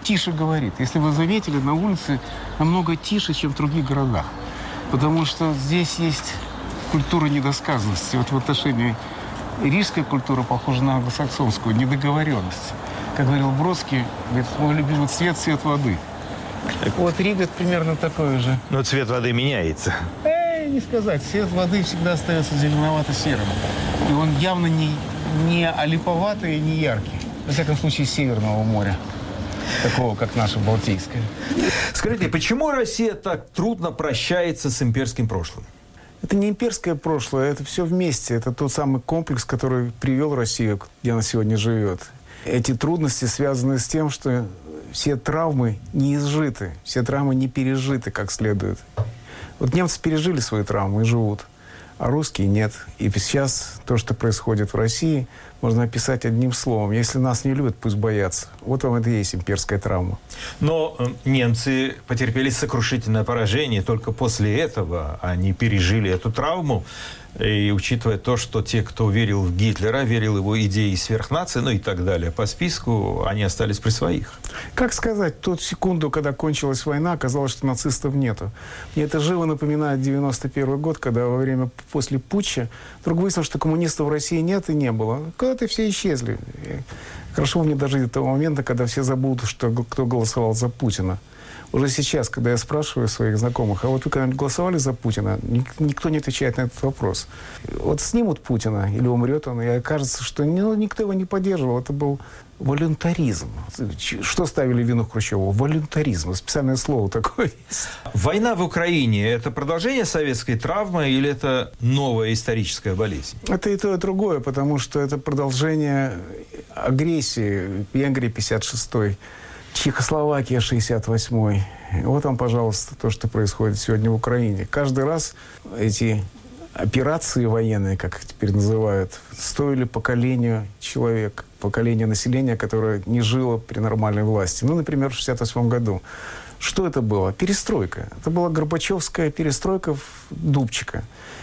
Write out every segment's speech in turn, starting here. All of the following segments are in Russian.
тише говорит. Если вы заметили, на улице намного тише, чем в других городах. Потому что здесь есть культура недосказанности. Вот в отношении рижская культура похожа на англосаксонскую, недоговоренность. Как говорил Бродский, говорит, мой любимый цвет – цвет воды. Вот Рига примерно такой же. Но цвет воды меняется. Не сказать. Цвет воды всегда остается зеленовато-серым. И он явно не олиповатый и не яркий. Во всяком случае, Северного моря. Такого, как наше Балтийское. Скажите, почему Россия так трудно прощается с имперским прошлым? Это не имперское прошлое, это все вместе. Это тот самый комплекс, который привел Россию, где она сегодня живет. Эти трудности связаны с тем, что все травмы не изжиты, все травмы не пережиты как следует. Вот немцы пережили свои травмы и живут, а русские нет. И сейчас то, что происходит в России, можно описать одним словом. Если нас не любят, пусть боятся. Вот вам это и есть имперская травма. Но немцы потерпели сокрушительное поражение. Только после этого они пережили эту травму. И учитывая то, что те, кто верил в Гитлера, верил в его идеи сверхнации, ну и так далее, по списку, они остались при своих. Как сказать, в ту секунду, когда кончилась война, оказалось, что нацистов нету. Мне это живо напоминает 91 год, когда после путча вдруг выяснилось, что коммунистов в России нет и не было. Куда-то все исчезли. Хорошо мне дожить до того момента, когда все забудут, кто голосовал за Путина. Уже сейчас, когда я спрашиваю своих знакомых, а вот вы когда-нибудь голосовали за Путина, никто не отвечает на этот вопрос. Вот снимут Путина, или умрет он, и окажется, что никто его не поддерживал. Это был волюнтаризм. Что ставили в вину Хрущеву? Волюнтаризм. Специальное слово такое есть. Война в Украине – это продолжение советской травмы или это новая историческая болезнь? Это и то, и другое, потому что это продолжение агрессии. Венгрия 56-й. Чехословакия 68-й. Вот вам, пожалуйста, то, что происходит сегодня в Украине. Каждый раз эти операции военные, как их теперь называют, стоили поколению человек, поколению населения, которое не жило при нормальной власти. Ну, например, в 68 году. Что это было? Перестройка. Это была Горбачевская перестройка Дубчика.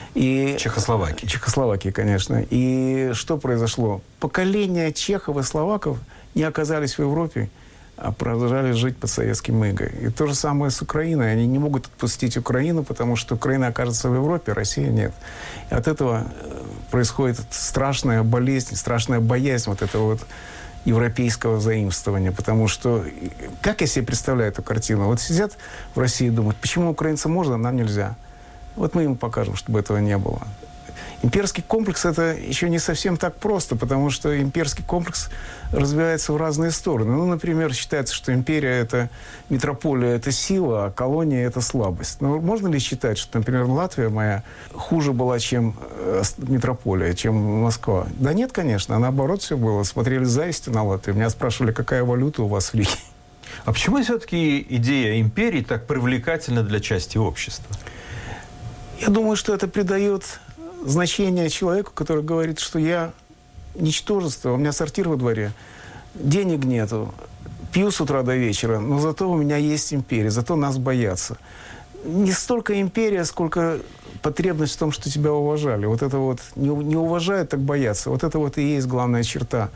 И Чехословакии. Чехословакии, конечно. И что произошло? Поколения чехов и словаков не оказались в Европе, а продолжали жить под советским игом. И то же самое с Украиной. Они не могут отпустить Украину, потому что Украина окажется в Европе, а Россия нет. И от этого происходит страшная болезнь, страшная боязнь вот этого вот европейского заимствования. Потому что, как я себе представляю эту картину? Вот сидят в России и думают, почему украинцам можно, а нам нельзя? Вот мы им покажем, чтобы этого не было. Имперский комплекс – это еще не совсем так просто, потому что имперский комплекс развивается в разные стороны. Ну, например, считается, что империя – это метрополия – это сила, а колония – это слабость. Но можно ли считать, что, например, Латвия моя хуже была, чем метрополия, чем Москва? Да нет, конечно, а наоборот все было. Смотрели с завистью на Латвию. Меня спрашивали, какая валюта у вас в Риге. А почему все-таки идея империи так привлекательна для части общества? Я думаю, что это придает значение человеку, который говорит, что я ничтожество, у меня сортир во дворе, денег нету, пью с утра до вечера, но зато у меня есть империя, зато нас боятся. Не столько империя, сколько потребность в том, что тебя уважали. Вот это вот не уважают, так боятся. Вот это вот и есть главная черта,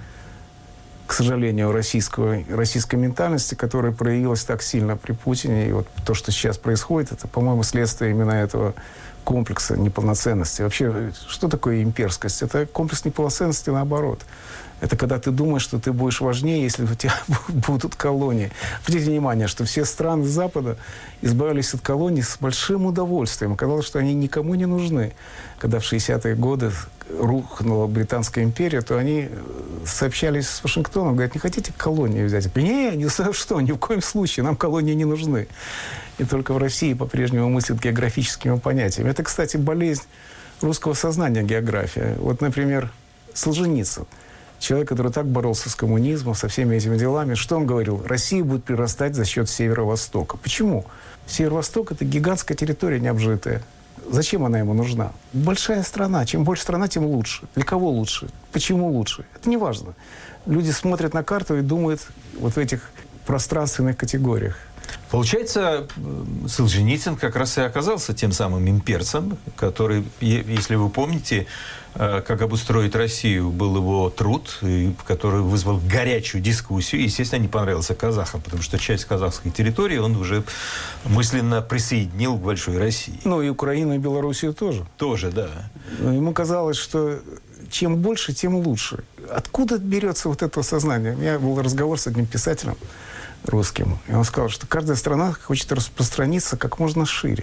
к сожалению, российской ментальности, которая проявилась так сильно при Путине. И вот то, что сейчас происходит, это, по-моему, следствие именно этого комплекса неполноценности. Вообще, что такое имперскость? Это комплекс неполноценности наоборот. Это когда ты думаешь, что ты будешь важнее, если у тебя будут колонии. Обратите внимание, что все страны Запада избавились от колоний с большим удовольствием. Оказалось, что они никому не нужны. Когда в 60-е годы рухнула Британская империя, то они сообщались с Вашингтоном, говорят, не хотите колонии взять? Не, ни за что, ни в коем случае, нам колонии не нужны. И только в России по-прежнему мыслят географическими понятиями. Это, кстати, болезнь русского сознания, география. Вот, например, Солженицын. Человек, который так боролся с коммунизмом, со всеми этими делами. Что он говорил? Россия будет прирастать за счет Северо-Востока. Почему? Северо-Восток – это гигантская территория необжитая. Зачем она ему нужна? Большая страна. Чем больше страна, тем лучше. Для кого лучше? Почему лучше? Это не важно. Люди смотрят на карту и думают вот в этих пространственных категориях. Получается, Солженицын как раз и оказался тем самым имперцем, который, если вы помните, как обустроить Россию, был его труд, который вызвал горячую дискуссию. Естественно, не понравился казахам, потому что часть казахской территории он уже мысленно присоединил к большой России. Ну, и Украину, и Белоруссию тоже. Тоже, да. Но ему казалось, что чем больше, тем лучше. Откуда берется вот это сознание? У меня был разговор с одним писателем русским, и он сказал, что каждая страна хочет распространиться как можно шире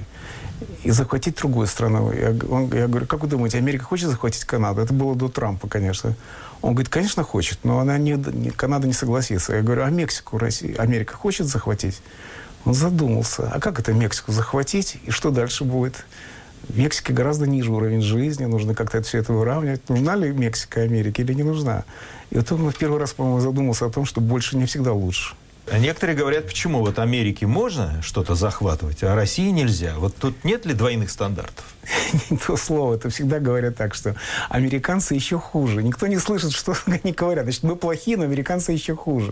и захватить другую страну. Я говорю, как вы думаете, Америка хочет захватить Канаду? Это было до Трампа, конечно. Он говорит, конечно, хочет, но Канада не согласится. Я говорю, а Мексику Америка хочет захватить? Он задумался, а как это Мексику захватить, и что дальше будет? В Мексике гораздо ниже уровень жизни, нужно как-то все это выравнивать. Нужна ли Мексика Америке или не нужна? И вот он в первый раз, по-моему, задумался о том, что больше не всегда лучше. А некоторые говорят, почему вот Америке можно что-то захватывать, а России нельзя. Вот тут нет ли двойных стандартов? Не то слово. Это всегда говорят так, что американцы еще хуже. Никто не слышит, что они говорят. Значит, мы плохие, но американцы еще хуже.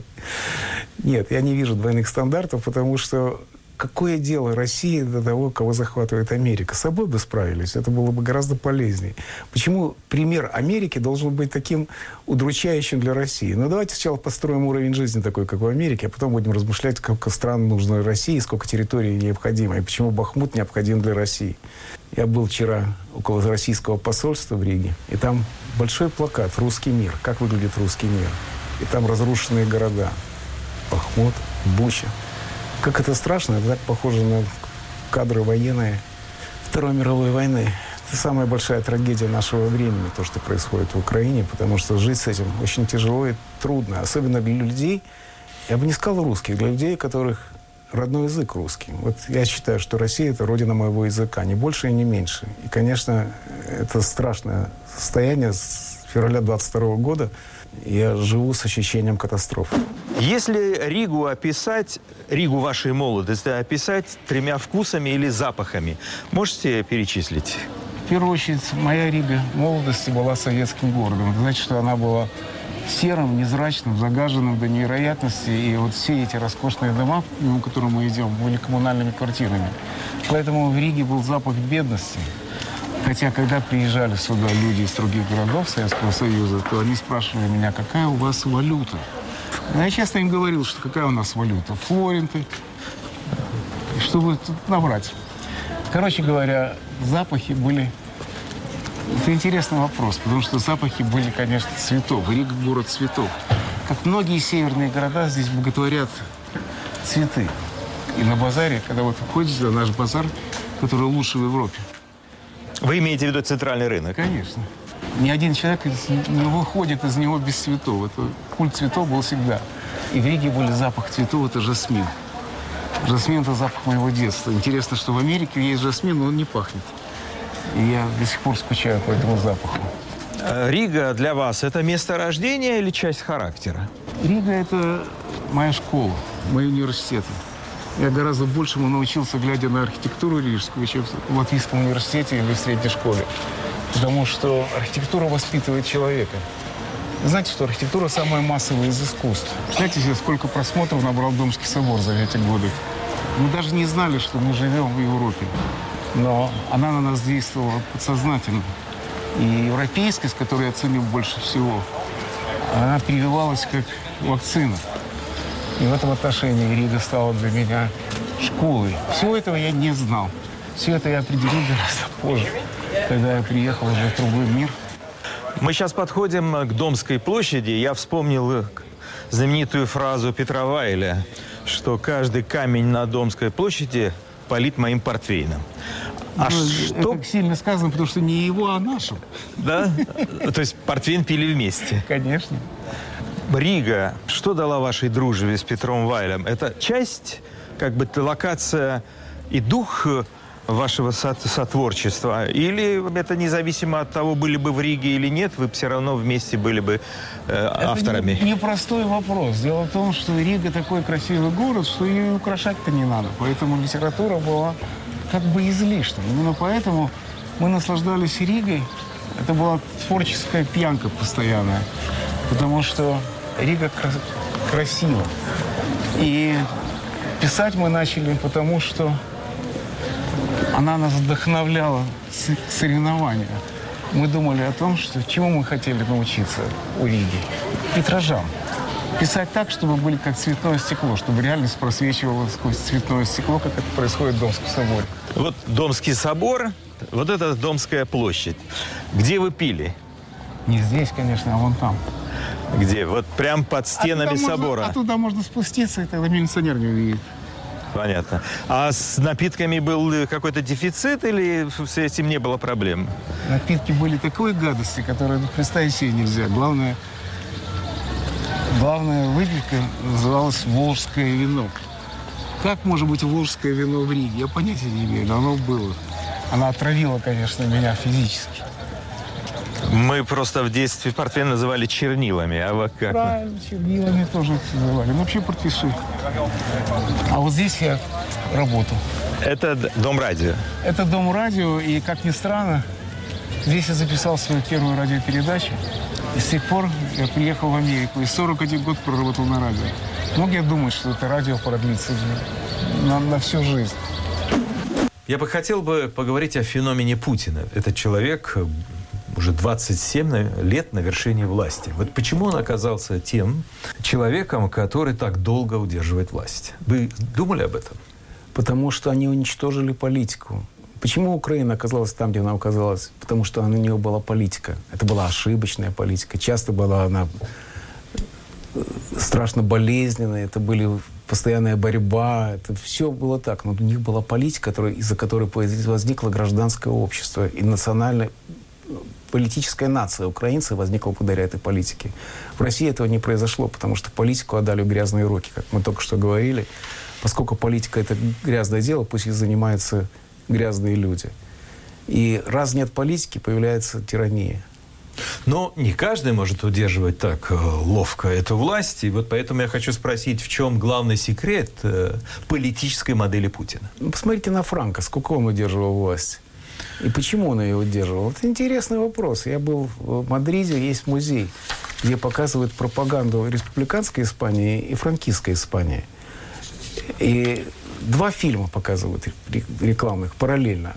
Нет, я не вижу двойных стандартов, потому что какое дело России до того, кого захватывает Америка? С собой бы справились, это было бы гораздо полезнее. Почему пример Америки должен быть таким удручающим для России? Ну, давайте сначала построим уровень жизни такой, как в Америке, а потом будем размышлять, сколько стран нужно России, сколько территорий необходимо, и почему Бахмут необходим для России. Я был вчера около российского посольства в Риге, и там большой плакат «Русский мир». Как выглядит русский мир? И там разрушенные города. Бахмут, Буча. Как это страшно, это так похоже на кадры военные Второй мировой войны. Это самая большая трагедия нашего времени, то, что происходит в Украине, потому что жить с этим очень тяжело и трудно. Особенно для людей, я бы не сказал русских, для людей, у которых родной язык русский. Вот я считаю, что Россия – это родина моего языка, не больше и не меньше. И, конечно, это страшное состояние с февраля 22 года. Я живу с ощущением катастрофы. Если Ригу описать, Ригу вашей молодости описать 3 вкусами или запахами, можете перечислить? В первую очередь, моя Рига молодости была советским городом. Это значит, что она была серым, незрачным, загаженным до невероятности. И вот все эти роскошные дома, мимо которых мы идем, были коммунальными квартирами. Поэтому в Риге был запах бедности. Хотя, когда приезжали сюда люди из других городов Советского Союза, то они спрашивали меня, какая у вас валюта? Но я честно им говорил, что какая у нас валюта? Флоринты. Чтобы тут набрать. Короче говоря, запахи были... Это интересный вопрос, потому что запахи были, конечно, цветов. Рига – город цветов. Как многие северные города, здесь боготворят цветы. И на базаре, когда вот ходите на наш базар, который лучший в Европе, Вы имеете в виду центральный рынок? конечно. Ни один человек не выходит из него без цветов. Это культ цветов был всегда. И в Риге был запах цветов – это жасмин. Жасмин – это запах моего детства. Интересно, что в Америке есть жасмин, но он не пахнет. И я до сих пор скучаю по этому запаху. Рига для вас – это место рождения или часть характера? Рига – это моя школа, мой университет. Я гораздо большему научился, глядя на архитектуру рижскую, чем в Латвийском университете или в средней школе. Потому что архитектура воспитывает человека. Знаете, что архитектура самая массовая из искусств. Знаете, сколько просмотров набрал Домский собор за эти годы? Мы даже не знали, что мы живем в Европе. Но она на нас действовала подсознательно. И европейскость, которую я ценю больше всего, она прививалась как вакцина. И в этом отношении Рига стала для меня школой. Всего этого я не знал. Все это я определил гораздо позже, когда я приехал уже в другой мир. Мы сейчас подходим к Домской площади. Я вспомнил знаменитую фразу Петра Вайля, что каждый камень на Домской площади полит моим портвейном. А что... Это сильно сказано, потому что не его, а нашим. Да? То есть портвейн пили вместе? Конечно. Рига, что дала вашей дружбе с Петром Вайлем? Это часть, как бы, локация и дух вашего сотворчества? Или это независимо от того, были бы в Риге или нет, вы все равно вместе были бы авторами? Это непростой вопрос. Дело в том, что Рига такой красивый город, что ее украшать-то не надо. Поэтому литература была как бы излишней. Именно поэтому мы наслаждались Ригой. Это была творческая пьянка постоянная. Потому что Рига красива. И Писать мы начали, потому что она нас вдохновляла к соревнованию. Мы думали о том, что чему мы хотели научиться у Риги. Витражам. Писать так, чтобы были как цветное стекло, чтобы реальность просвечивала сквозь цветное стекло, как это происходит в Домском соборе. Вот Домский собор, вот это Домская площадь. Где вы пили? Не здесь, конечно, а вон там. Где? Вот прям под стенами собора. Туда можно спуститься, и тогда милиционер не увидит. Понятно. А с напитками был какой-то дефицит или с этим не было проблем? Напитки были такой гадости, которые представить себе нельзя. Главная выпивка называлась «Волжское вино». Как может быть волжское вино в Риге? Я понятия не имею, но оно было. Она отравила, конечно, меня физически. Мы просто в детстве портвейн называли чернилами, а вы как? Правильно, чернилами тоже называли. Ну, вообще портвейши. А вот здесь я работал. Это Дом радио. Это Дом радио, и, как ни странно, здесь я записал свою первую радиопередачу. И с тех пор я приехал в Америку и 41 год проработал на радио. Многие думают, что это радио продлится на всю жизнь. Я бы хотел поговорить о феномене Путина. Этот человек уже 27 лет на вершине власти. Вот почему он оказался тем человеком, который так долго удерживает власть? Вы думали об этом? Потому что они уничтожили политику. Почему Украина оказалась там, где она оказалась? Потому что у нее была политика. Это была ошибочная политика. Часто была она страшно болезненная. Это были постоянная борьба. Это все было так. Но у них была политика, из-за которой возникло гражданское общество и национальное политическая нация украинцев возникла благодаря этой политике. В России этого не произошло, потому что политику отдали в грязные руки, как мы только что говорили. Поскольку политика — это грязное дело, пусть и занимаются грязные люди. И раз нет политики, появляется тирания. Но не каждый может удерживать так ловко эту власть. И вот поэтому я хочу спросить, в чем главный секрет политической модели Путина? Ну, посмотрите на Франко, сколько он удерживал власть. И почему он ее удерживал? Это интересный вопрос. Я был в Мадриде, есть музей, где показывают пропаганду республиканской Испании и франкистской Испании. И два фильма показывают рекламных параллельно.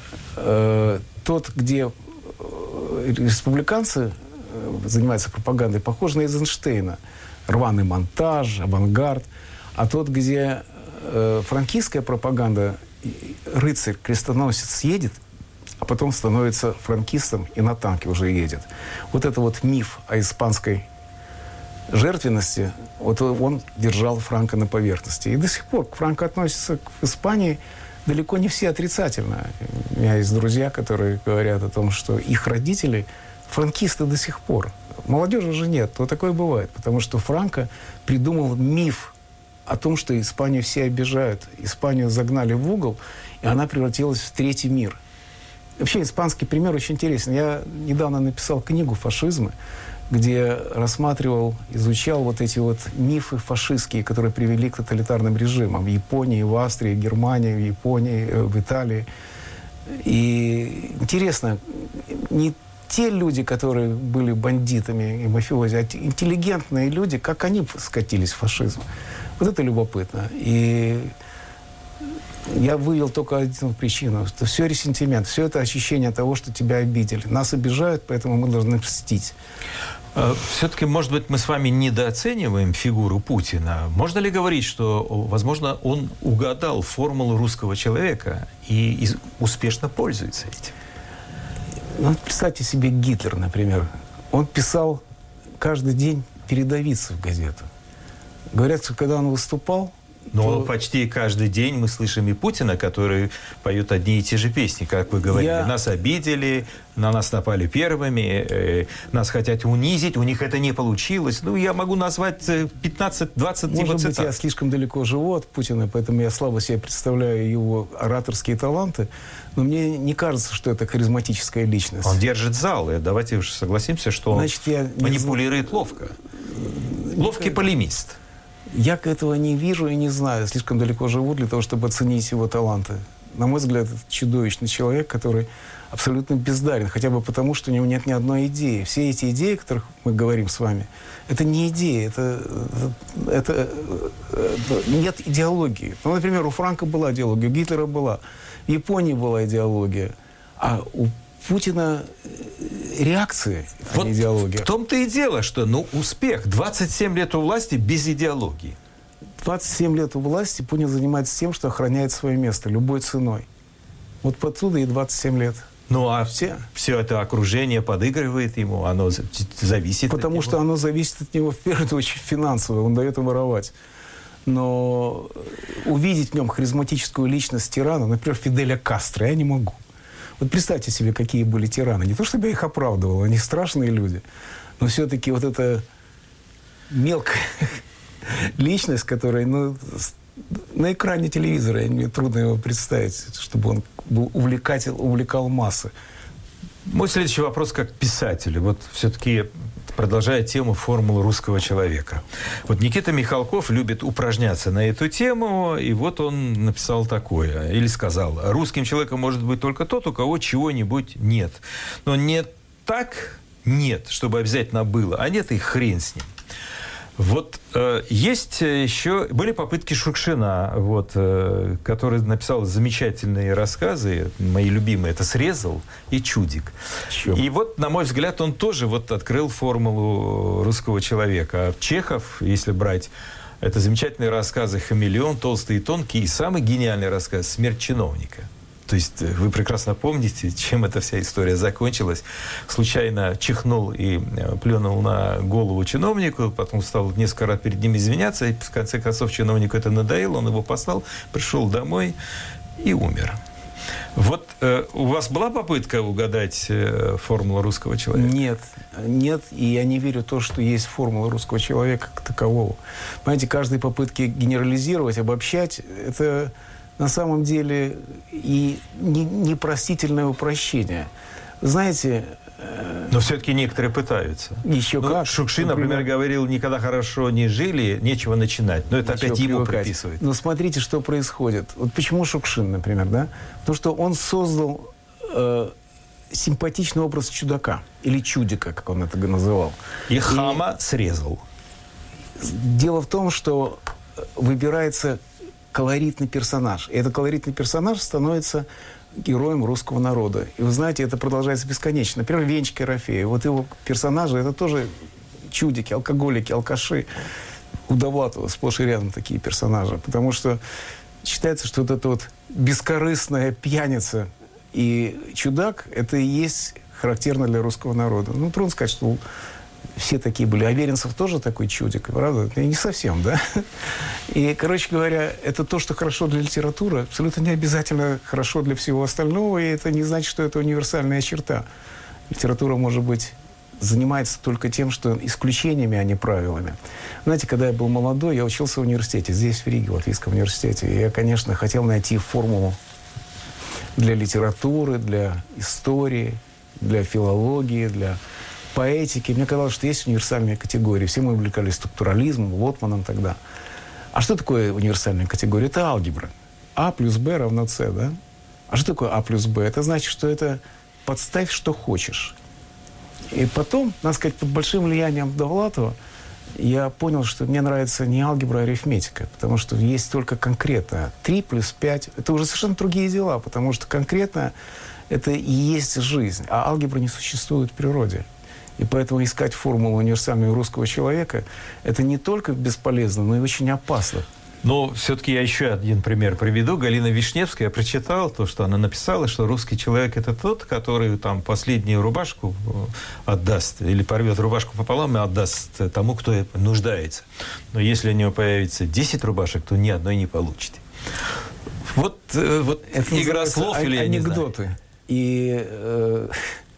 Тот, где республиканцы занимаются пропагандой, похож на Эйзенштейна. Рваный монтаж, авангард. А тот, где франкистская пропаганда, рыцарь, крестоносец едет, а потом становится франкистом и на танке уже едет. Вот это вот миф о испанской жертвенности, вот он держал Франко на поверхности. И до сих пор к Франко относятся к Испании далеко не все отрицательно. У меня есть друзья, которые говорят о том, что их родители франкисты до сих пор. Молодежи же нет, то такое бывает. Потому что Франко придумал миф о том, что Испанию все обижают. Испанию загнали в угол, и она превратилась в третий мир. Вообще, испанский пример очень интересен. Я недавно написал книгу «Фашизмы», где рассматривал, изучал вот эти вот мифы фашистские, которые привели к тоталитарным режимам в Японии, в Австрии, в Германии, в Японии, в Италии. И интересно, не те люди, которые были бандитами и мафиози, а интеллигентные люди, как они скатились в фашизм. Вот это любопытно. И я вывел только одну причину, что все ресентимент, все это ощущение того, что тебя обидели. Нас обижают, поэтому мы должны мстить. Все-таки, может быть, мы с вами недооцениваем фигуру Путина. Можно ли говорить, что, возможно, он угадал формулу русского человека и успешно пользуется этим? Ну, представьте себе Гитлер, например. Он писал каждый день передовицы в газету. Говорят, что когда он выступал... Но почти каждый день мы слышим и Путина, который поет одни и те же песни, как вы говорили. Нас обидели, на нас напали первыми, нас хотят унизить, у них это не получилось. Ну, я могу назвать 15-20 Может быть, я слишком далеко живу от Путина, поэтому я слабо себе представляю его ораторские таланты. Но мне не кажется, что это харизматическая личность. Он держит зал, и давайте уж согласимся, что он манипулирует ловко. Ловкий полемист. Я этого не вижу и не знаю. Слишком далеко живу для того, чтобы оценить его таланты. на мой взгляд, это чудовищный человек, который абсолютно бездарен, хотя бы потому, что у него нет ни одной идеи. Все эти идеи, о которых мы говорим с вами, это не идеи, это нет идеологии. Ну, например, у Франка была идеология, у Гитлера была, в Японии была идеология, а у Путина реакции, а Вот не идеология. в том-то и дело, что успех. 27 лет у власти без идеологии. 27 лет у власти Путин занимается тем, что охраняет свое место любой ценой. Вот отсюда и 27 лет. Ну, а Все. все это окружение подыгрывает ему, оно зависит Потому от что него. оно зависит от него в первую очередь финансово, он дает им воровать. Но увидеть в нем харизматическую личность тирана, например, Фиделя Кастро, я не могу. Вот представьте себе, какие были тираны. Не то, чтобы я их оправдывал, они страшные люди, но все-таки вот эта мелкая личность, которая, на экране телевизора, мне трудно его представить, чтобы он был увлекал массы. Мой следующий вопрос как писателю. Вот все-таки продолжая тему формулы русского человека. Вот Никита Михалков любит упражняться на эту тему, и вот он написал такое, или сказал: русским человеком может быть только тот, у кого чего-нибудь нет. Но не так нет, чтобы обязательно было, а нет и хрен с ним. Вот есть еще... Были попытки Шукшина, который написал замечательные рассказы, мои любимые, это «Срезал» и «Чудик». И вот, на мой взгляд, он тоже открыл формулу русского человека. А Чехов, если брать, это замечательные рассказы «Хамелеон», «Толстый и тонкий», и самый гениальный рассказ «Смерть чиновника». То есть вы прекрасно помните, чем эта вся история закончилась. Случайно чихнул и плюнул на голову чиновнику, потом стал несколько раз перед ним извиняться, и в конце концов чиновнику это надоело, он его послал, пришел домой и умер. Вот у вас была попытка угадать формулу русского человека? Нет, и я не верю в то, что есть формула русского человека как такового. Понимаете, каждой попытки генерализировать, обобщать, это... на самом деле и непростительное упрощение. Знаете... Но все-таки некоторые пытаются. Еще как. Шукшин, например, говорил: никогда хорошо не жили, нечего начинать. Но это опять ему приписывает. Но смотрите, что происходит. Вот почему Шукшин, например, да? Потому что он создал симпатичный образ чудака. Или чудика, как он это называл. И хама срезал. Дело в том, что выбирается колоритный персонаж. И этот колоритный персонаж становится героем русского народа. И вы знаете, это продолжается бесконечно. Например, Венчик Ерофеев. Вот его персонажи, это тоже чудики, алкоголики, алкаши. У Довлатова сплошь и рядом такие персонажи. Потому что считается, что вот эта вот бескорыстная пьяница и чудак, это и есть характерно для русского народа. Ну, трудно сказать, что все такие были. Аверинцев тоже такой чудик, правда? И не совсем, да? И, короче говоря, это то, что хорошо для литературы, абсолютно не обязательно хорошо для всего остального, и это не значит, что это универсальная черта. Литература, может быть, занимается только тем, что исключениями, а не правилами. Знаете, когда я был молодой, я учился в университете, здесь, в Риге, в Латвийском университете, и я, конечно, хотел найти формулу для литературы, для истории, для филологии, для поэтики. Мне казалось, что есть универсальные категории. Все мы увлекались структурализмом, Лотманом тогда. А что такое универсальная категория? Это алгебра. А плюс Б равно С, да? А что такое А плюс Б? Это значит, что это подставь, что хочешь. И потом, надо сказать, под большим влиянием Довлатова я понял, что мне нравится не алгебра, а арифметика. Потому что есть только конкретно. 3 плюс 5 – это уже совершенно другие дела. Потому что конкретно это и есть жизнь. А алгебра не существует в природе. И поэтому искать формулу универсального русского человека – это не только бесполезно, но и очень опасно. Но все-таки я еще один пример приведу. Галина Вишневская, я прочитал то, что она написала, что русский человек – это тот, который там последнюю рубашку отдаст, или порвет рубашку пополам и отдаст тому, кто нуждается. Но если у него появится 10 рубашек, то ни одной не получит. Вот это игра слов или я не знаю. Анекдоты. И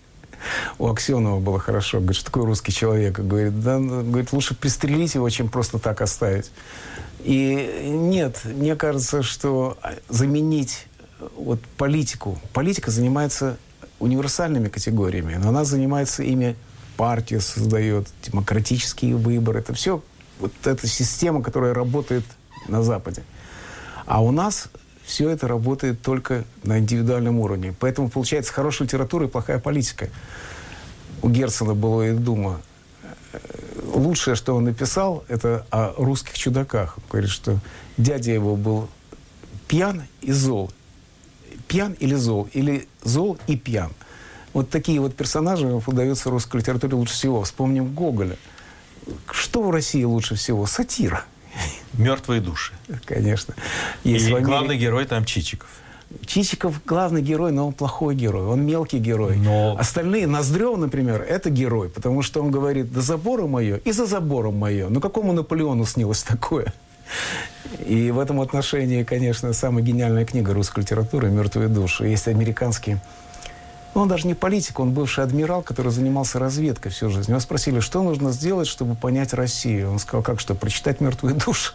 у Аксенова было хорошо. Говорит, что такое русский человек? Говорит, лучше пристрелить его, чем просто так оставить. И нет, мне кажется, что заменить вот политику. Политика занимается универсальными категориями, но она занимается ими, партия создает, демократические выборы. Это все вот эта система, которая работает на Западе. А у нас все это работает только на индивидуальном уровне. Поэтому получается хорошая литература и плохая политика. У Герцена было и дума. Лучшее, что он написал, это о русских чудаках. Он говорит, что дядя его был пьян и зол. Пьян или зол и пьян. Вот такие вот персонажи удаются русской литературе лучше всего. Вспомним Гоголя. Что в России лучше всего? Сатира. Мертвые души. Конечно. И главный герой там Чичиков. Чичиков главный герой, но он плохой герой, он мелкий герой. Но... Остальные, Ноздрев, например, это герой, потому что он говорит: «Да забором мое и за забором мое». Ну, какому Наполеону снилось такое? И в этом отношении, конечно, самая гениальная книга русской литературы «Мертвые души». Есть американский... Он даже не политик, он бывший адмирал, который занимался разведкой всю жизнь. Его спросили, что нужно сделать, чтобы понять Россию. Он сказал: как что, прочитать «Мертвые души».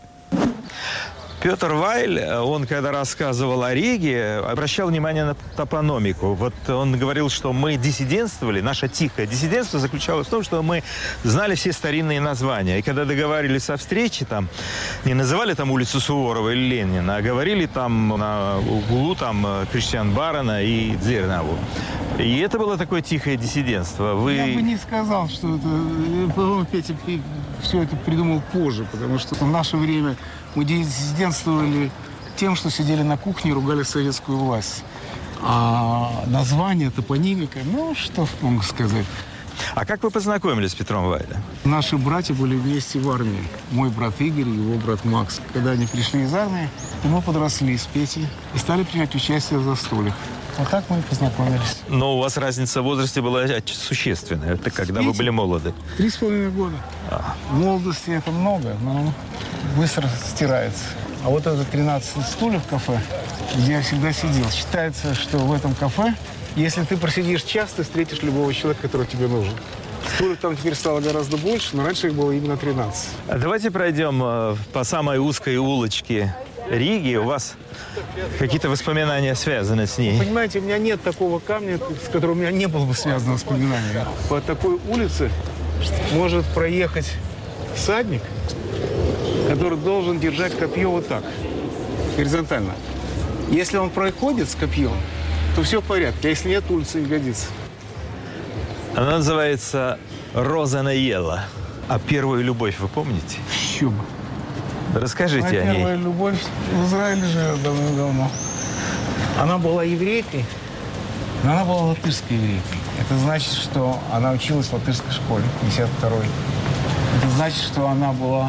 Петр Вайль, он когда рассказывал о Риге, обращал внимание на топономику. Вот он говорил, что мы диссидентствовали, наше тихое диссидентство заключалось в том, что мы знали все старинные названия. И когда договаривались о встрече, там, не называли там улицу Суворова или Ленина, а говорили там на углу там Крестьян Барона и Дзернаву. И это было такое тихое диссидентство. Вы... Я бы не сказал, что это... Петя все это придумал позже, потому что в наше время мы диссидентствовали тем, что сидели на кухне и ругали советскую власть. А название, топонимика, ну, что могу сказать. А как вы познакомились с Петром Вайлем? Наши братья были вместе в армии. Мой брат Игорь и его брат Макс. Когда они пришли из армии, мы подросли с Петей и стали принять участие в застольях. Вот так мы и познакомились. Но у вас разница в возрасте была существенная. Это когда вы были молоды. 3,5 года. В молодости это много, но быстро стирается. А вот это 13 стульев в кафе, где я всегда сидел. Считается, что в этом кафе, если ты просидишь час, ты встретишь любого человека, который тебе нужен. Стульев там теперь стало гораздо больше, но раньше их было именно 13. Давайте пройдем по самой узкой улочке Риги. У вас какие-то воспоминания связаны с ней? Понимаете, у меня нет такого камня, с которым у меня не было бы связано воспоминание. По такой улице может проехать всадник, который должен держать копье вот так, горизонтально. Если он проходит с копьем, то все в порядке, а если нет, улица не годится. Она называется «Роза-Наелла». А первую любовь вы помните? Еще бы. Расскажите Моя о ней. первая любовь в Израиле живет давно-давно. Она была еврейкой, но она была латышской еврейкой. Это значит, что она училась в латышской школе, 52-й. Это значит, что она была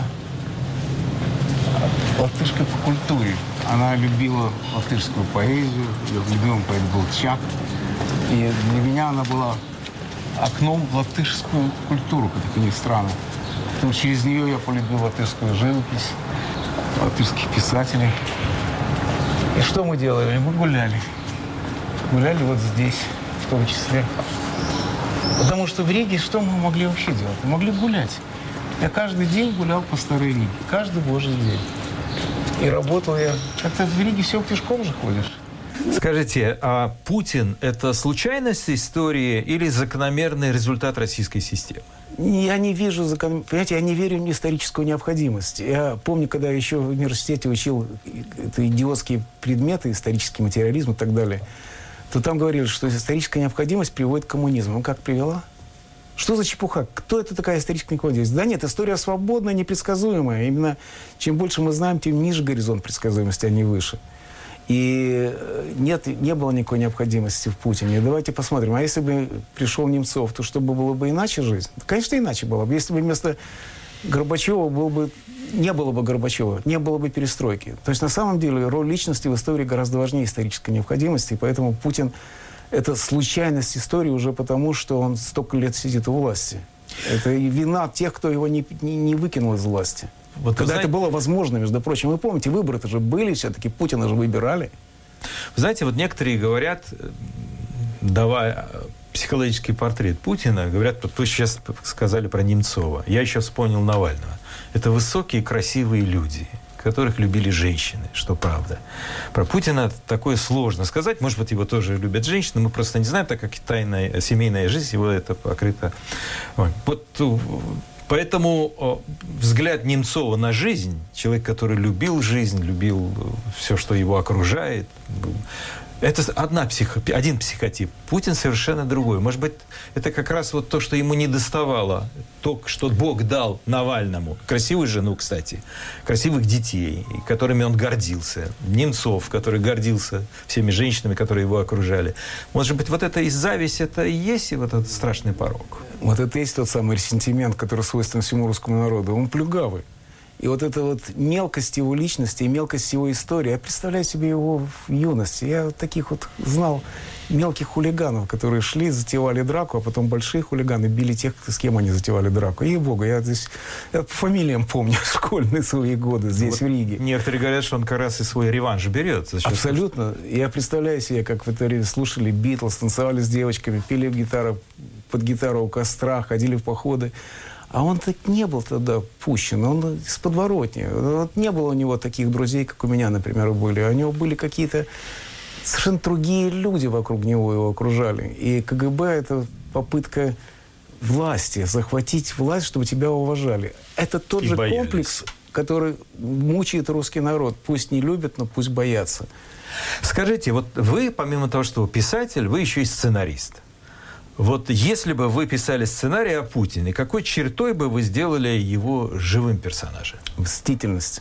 латышкой по культуре. Она любила латышскую поэзию, ее любимый поэт был Чак. И для меня она была окном в латышскую культуру, как это ни странно. Потому что через нее я полюбил латышскую живопись, латышских писателей. И что мы делали? Мы гуляли. Гуляли вот здесь, в том числе. Потому что в Риге что мы могли вообще делать? Мы могли гулять. Я каждый день гулял по Старой Риге. Каждый божий день. И работал я... Как-то в Риге все пешком же ходишь. Скажите, а Путин – это случайность истории или закономерный результат российской системы? Я не вижу, понимаете, я не верю в историческую необходимость. Я помню, когда еще в университете учил идиотские предметы, исторический материализм и так далее, то там говорили, что историческая необходимость приводит к коммунизму. Ну, как привела? Что за чепуха? Кто это такая историческая необходимость? Да нет, история свободная, непредсказуемая. Именно чем больше мы знаем, тем ниже горизонт предсказуемости, а не выше. И не было никакой необходимости в Путине. Давайте посмотрим. А если бы пришел Немцов, то что было бы иначе жизнь? Конечно, иначе было бы. Если бы вместо Горбачева не было бы Горбачева, не было бы перестройки. То есть на самом деле роль личности в истории гораздо важнее исторической необходимости. И поэтому Путин – это случайность истории уже потому, что он столько лет сидит у власти. Это вина тех, кто его не выкинул из власти. Вот когда знаете, это было возможно, между прочим. Вы помните, выборы-то же были все-таки, Путина же выбирали. Вы знаете, вот некоторые говорят, давая психологический портрет Путина, говорят, вот вы сейчас сказали про Немцова. Я еще вспомнил Навального. Это высокие, красивые люди, которых любили женщины, что правда. Про Путина такое сложно сказать. Может быть, его тоже любят женщины, мы просто не знаем, так как тайная семейная жизнь его это покрыта. Вот Поэтому взгляд Немцова на жизнь, человек, который любил жизнь, любил все, что его окружает, это один психотип. Путин совершенно другой. Может быть, это как раз вот то, что ему не доставало. То, что Бог дал Навальному. Красивую жену, кстати. Красивых детей, которыми он гордился. Немцов, который гордился всеми женщинами, которые его окружали. Может быть, вот это и зависть, это и есть и вот этот страшный порок. Вот это и есть тот самый ресентимент, который свойственен всему русскому народу. Он плюгавый. И вот эта вот мелкость его личности и мелкость его истории, я представляю себе его в юности. Я таких вот знал мелких хулиганов, которые шли, затевали драку, а потом большие хулиганы били тех, с кем они затевали драку. Ей-богу, я по фамилиям помню школьные свои годы здесь, вот в Риге. Некоторые говорят, что он как раз и свой реванш берет. Абсолютно. Я представляю себе, как в это время слушали Битлз, танцевали с девочками, пели под гитару у костра, ходили в походы. А он так не был тогда пущен, он из подворотни. Вот не было у него таких друзей, как у меня, например, были. У него были какие-то совершенно другие люди вокруг него, его окружали. И КГБ – это попытка власти, захватить власть, чтобы тебя уважали. Это тот же комплекс, который мучает русский народ. Пусть не любят, но пусть боятся. Скажите, вот вы, помимо того, что вы писатель, вы еще и сценарист. Вот если бы вы писали сценарий о Путине, какой чертой бы вы сделали его живым персонажем? Мстительность.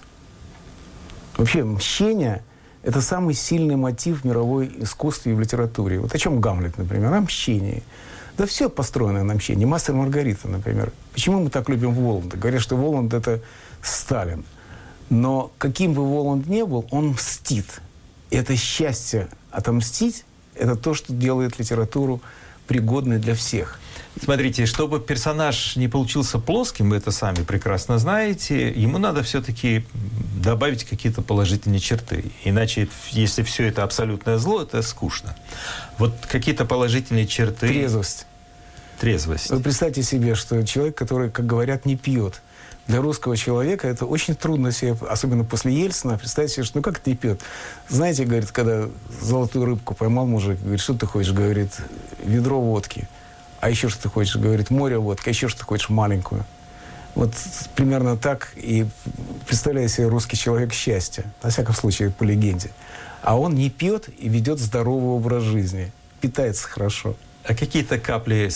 Вообще, мщение – это самый сильный мотив в мировой искусстве и в литературе. Вот о чем Гамлет, например, о мщении. Да все построено на мщении. «Мастер и Маргарита», например. Почему мы так любим Воланда? Говорят, что Воланд – это Сталин. Но каким бы Воланд ни был, он мстит. И это счастье отомстить – это то, что делает литературу пригодной для всех. Смотрите, чтобы персонаж не получился плоским, вы это сами прекрасно знаете, ему надо все-таки добавить какие-то положительные черты. Иначе, если все это абсолютное зло, это скучно. Вот какие-то положительные черты... Трезвость. Трезвость. Вы представьте себе, что человек, который, как говорят, не пьет. Для русского человека это очень трудно себе, особенно после Ельцина, представить себе, что ну как это не пьет. Знаете, говорит, когда золотую рыбку поймал мужик, говорит, что ты хочешь, говорит, ведро водки. А еще что ты хочешь, говорит, море водки, а еще что ты хочешь, маленькую. Вот примерно так и представляет себе русский человек счастье, на всяком случае, по легенде. А он не пьет и ведет здоровый образ жизни, питается хорошо. А какие-то капли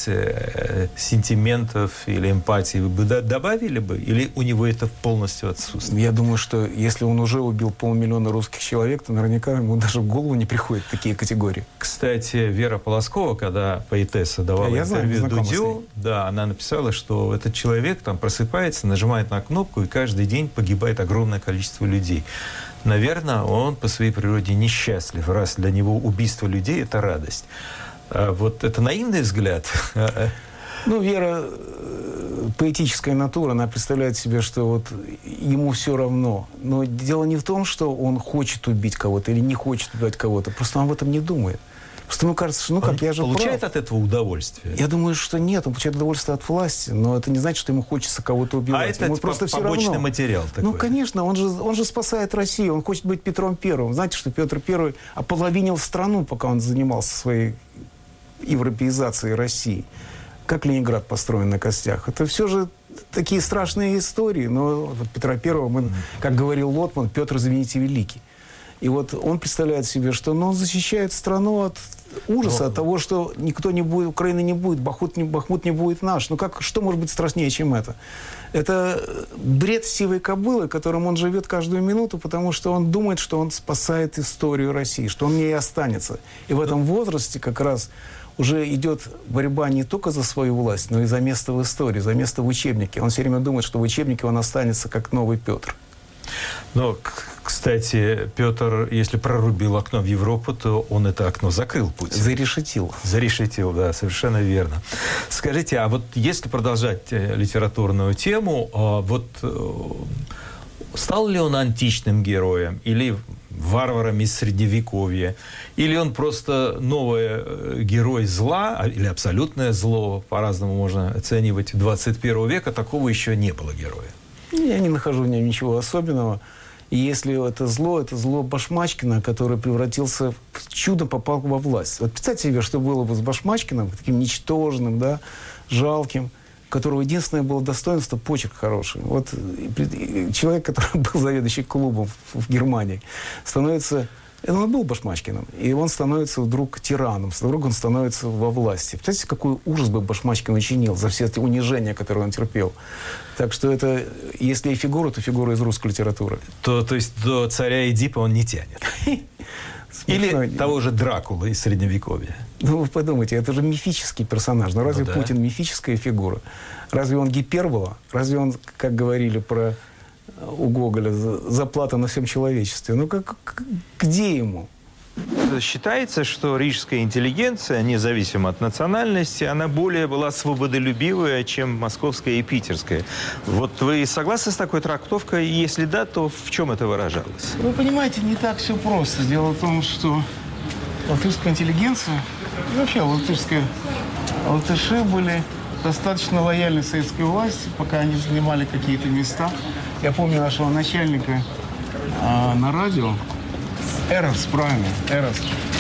сентиментов или эмпатии вы бы добавили бы? Или у него это полностью отсутствует? Я думаю, что если он уже убил 500 000 русских человек, то наверняка ему даже в голову не приходят такие категории. Кстати, Вера Полоскова, когда поэтесса давала интервью Дудю, да, она написала, что этот человек там просыпается, нажимает на кнопку, и каждый день погибает огромное количество людей. Наверное, он по своей природе несчастлив, раз для него убийство людей – это радость. А вот это наивный взгляд? Ну, Вера, поэтическая натура, она представляет себе, что вот ему все равно. Но дело не в том, что он хочет убить кого-то или не хочет убивать кого-то. Просто он об этом не думает. Просто ему кажется, что ну как, я же получает прав. От этого удовольствие? Я думаю, что нет, он получает удовольствие от власти, но это не значит, что ему хочется кого-то убивать. А это ему просто все побочный равно. Материал такой? Ну, конечно, он же спасает Россию, он хочет быть Петром Первым. Знаете, что Петр Первый ополовинил страну, пока он занимался своей европеизацией России. Как Ленинград построен на костях. Это все же такие страшные истории. Но вот Петра Первого, мы, как говорил Лотман, Петр, извините, великий. И вот он представляет себе, что он защищает страну от ужаса, от того, что никто не будет, Украины не будет, Бахмут не будет наш. Ну как, что может быть страшнее, чем это? Это бред сивой кобылы, которым он живет каждую минуту, потому что он думает, что он спасает историю России, что он в ней останется. И в этом возрасте как раз уже идет борьба не только за свою власть, но и за место в истории, за место в учебнике. Он все время думает, что в учебнике он останется как новый Петр. Но, кстати, Петр, если прорубил окно в Европу, то он это окно закрыл, Путин. Зарешетил. Зарешетил, да, совершенно верно. Скажите, а вот если продолжать литературную тему, вот стал ли он античным героем или варваром из Средневековья? Или он просто новый герой зла, или абсолютное зло, по-разному можно оценивать, 21 века, такого еще не было героя? Я не нахожу в нем ничего особенного. И если это зло Башмачкина, который превратился, чудом попал во власть. Вот представьте себе, что было бы с Башмачкиным, таким ничтожным, да, жалким, у которого единственное было достоинство — почерк хороший. Вот человек, который был заведующий клубом в Германии, становится... Он был Башмачкиным, и он становится вдруг тираном, вдруг он становится во власти. Представляете, какой ужас бы Башмачкин учинил за все эти унижения, которые он терпел. Так что это, если и фигура, то фигура из русской литературы. То есть до царя Эдипа он не тянет. Или того же Дракулы из Средневековья. Ну, вы подумайте, это же мифический персонаж. Но разве Путин мифическая фигура? Разве он гипербола? Разве он, как говорили про... у Гоголя, заплата на всем человечестве? Ну, где ему? Считается, что рижская интеллигенция, независимо от национальности, она более была свободолюбивая, чем московская и питерская. Вот вы согласны с такой трактовкой? И если да, то в чем это выражалось? Вы понимаете, не так все просто. Дело в том, что латышская интеллигенция, и вообще латыши были достаточно лояльны советской власти, пока они занимали какие-то места. Я помню нашего начальника на радио, Эрос, правильно, Эрос.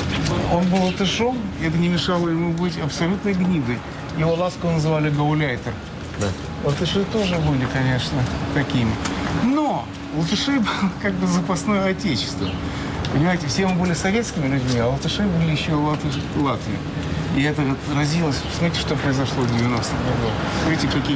Он был латышом, и это не мешало ему быть абсолютной гнидой. Его ласково называли гауляйтер. Да. Латыши тоже были, конечно, такими. Но латыши было как бы запасное отечество. Понимаете, все мы были советскими людьми, а латыши были еще Латвии. И это разилось. Смотрите, что произошло в 90-х годах. Смотрите,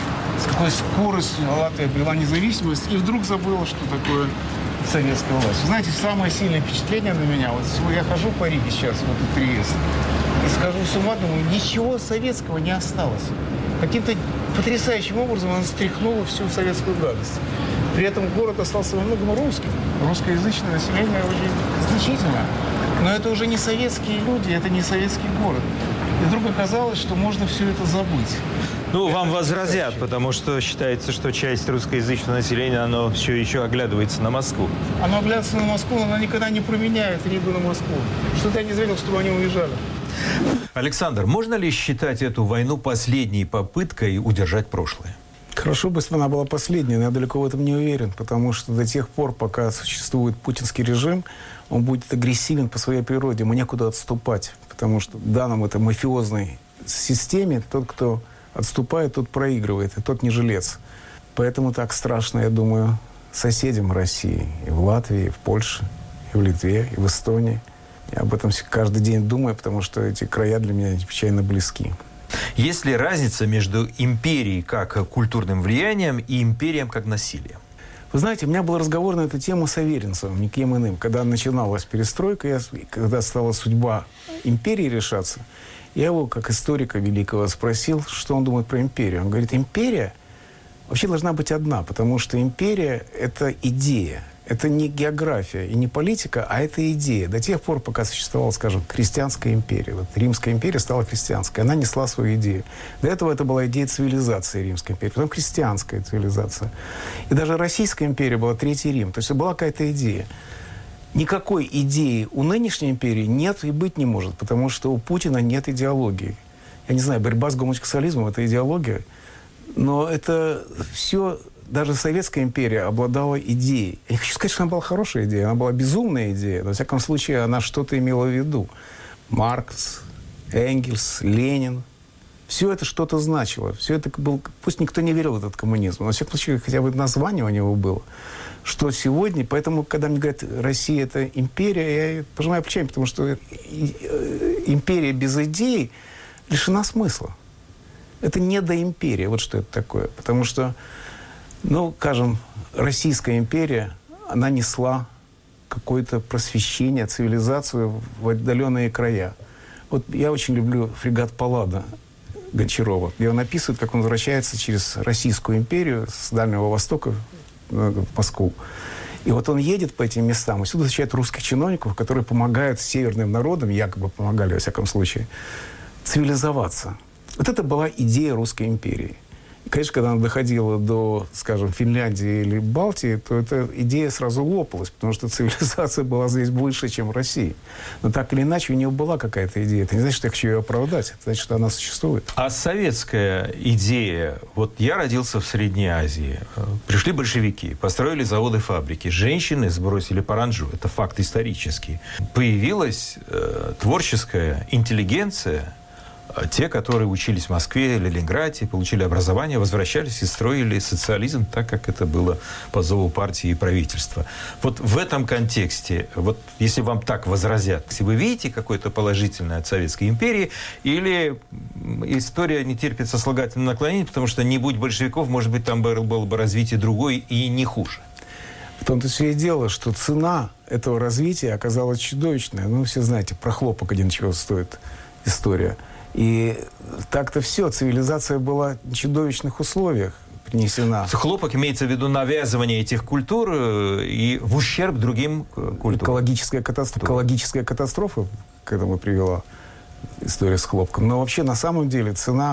с какой скоростью Латвия обрела независимость и вдруг забыла, что такое советская власть. Вы знаете, самое сильное впечатление на меня, вот я хожу по Риге сейчас, вот этот приезд, и скажу с ума, думаю, ничего советского не осталось. Каким-то потрясающим образом она стряхнула всю советскую гадость. При этом город остался во многом русским. Русскоязычное население очень значительно. Но это уже не советские люди, это не советский город. И вдруг оказалось, что можно все это забыть. Ну, вам возразят, потому что считается, что часть русскоязычного населения, оно все еще оглядывается на Москву. Оно оглядывается на Москву, но оно никогда не променяет Ригу на Москву. Что-то я не заметил, чтобы они уезжали. Александр, можно ли считать эту войну последней попыткой удержать прошлое? Хорошо бы, если бы она была последней, но я далеко в этом не уверен, потому что до тех пор, пока существует путинский режим, он будет агрессивен по своей природе, ему некуда отступать, потому что в данном этой мафиозной системе тот, кто отступает, тот проигрывает, и тот не жилец. Поэтому так страшно, я думаю, соседям России, и в Латвии, и в Польше, и в Литве, и в Эстонии. Я об этом каждый день думаю, потому что эти края для меня необычайно близки. Есть ли разница между империей как культурным влиянием и империем как насилием? Вы знаете, у меня был разговор на эту тему с Аверинцевым, никем иным. Когда начиналась перестройка, когда стала судьба империи решаться, я его, как историка великого, спросил, что он думает про империю. Он говорит, империя вообще должна быть одна, потому что империя – это идея. Это не география и не политика, а это идея. До тех пор, пока существовала, скажем, христианская империя. Вот Римская империя стала христианской. Она несла свою идею. До этого это была идея цивилизации Римской империи. Потом христианская цивилизация. И даже Российская империя была Третий Рим. То есть была какая-то идея. Никакой идеи у нынешней империи нет и быть не может, потому что у Путина нет идеологии. Я не знаю, борьба с гомосексуализмом – это идеология. Но это все... Даже Советская империя обладала идеей. Я не хочу сказать, что она была хорошая идея, она была безумная идея. Но, во всяком случае, она что-то имела в виду. Маркс, Энгельс, Ленин. Все это что-то значило. Все это был... Пусть никто не верил в этот коммунизм, но, во всяком случае, хотя бы название у него было. Что сегодня... Поэтому, когда мне говорят, Россия – это империя, я пожимаю плечами, потому что империя без идей лишена смысла. Это не доимперия. Вот что это такое. Потому что... Ну, скажем, Российская империя, она несла какое-то просвещение, цивилизацию в отдаленные края. Вот я очень люблю фрегат «Паллада» Гончарова, где он описывает, как он возвращается через Российскую империю с Дальнего Востока в Москву. И вот он едет по этим местам, и сюда встречает русских чиновников, которые помогают северным народам, якобы помогали, во всяком случае, цивилизоваться. Вот это была идея Русской империи. И, конечно, когда она доходила до, скажем, Финляндии или Балтии, то эта идея сразу лопалась, потому что цивилизация была здесь больше, чем в России. Но так или иначе у нее была какая-то идея. Это не значит, что я хочу ее оправдать. Это значит, что она существует. А советская идея... Вот я родился в Средней Азии. Пришли большевики, построили заводы, фабрики. Женщины сбросили паранджу. Это факт исторический. Появилась творческая интеллигенция, те, которые учились в Москве, Ленинграде, получили образование, возвращались и строили социализм так, как это было по зову партии и правительства. Вот в этом контексте, вот если вам так возразят, если вы видите какое-то положительное от Советской империи, или история не терпит сослагательного наклонения, потому что не будь большевиков, может быть, там было бы развитие другое и не хуже. В том-то все и дело, что цена этого развития оказалась чудовищная. Ну, все знаете, про хлопок один чего стоит история. И так-то все, цивилизация была в чудовищных условиях принесена. Хлопок имеется в виду навязывание этих культур и в ущерб другим культурам. Экологическая катастрофа, к этому привела история с хлопком. Но вообще, на самом деле, цена